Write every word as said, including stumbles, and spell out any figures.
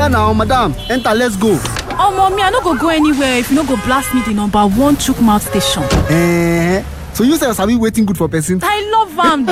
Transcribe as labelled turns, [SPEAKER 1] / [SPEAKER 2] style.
[SPEAKER 1] yeah now, madam, enter, let's go.
[SPEAKER 2] Oh, mommy, I no go go anywhere if you no go blast me the number one chook mouth station.
[SPEAKER 1] Eh, so you say sabi waiting good for person?
[SPEAKER 2] I love am